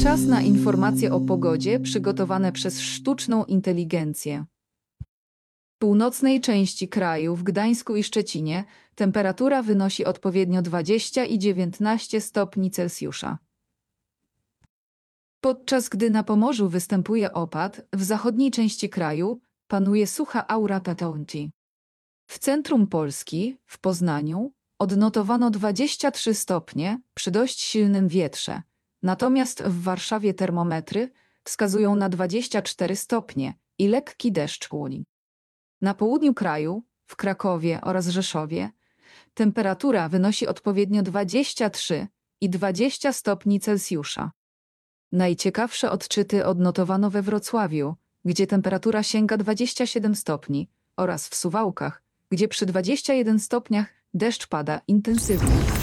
Czas na informacje o pogodzie przygotowane przez sztuczną inteligencję. W północnej części kraju, w Gdańsku i Szczecinie, temperatura wynosi odpowiednio 20 i 19 stopni Celsjusza. Podczas gdy na Pomorzu występuje opad, w zachodniej części kraju panuje sucha aura pataunci. W centrum Polski, w Poznaniu, odnotowano 23 stopnie przy dość silnym wietrze, natomiast w Warszawie termometry wskazują na 24 stopnie i lekki deszcz chłoni. Na południu kraju, w Krakowie oraz Rzeszowie, temperatura wynosi odpowiednio 23 i 20 stopni Celsjusza. Najciekawsze odczyty odnotowano we Wrocławiu, gdzie temperatura sięga 27 stopni, oraz w Suwałkach, gdzie przy 21 stopniach deszcz pada intensywnie.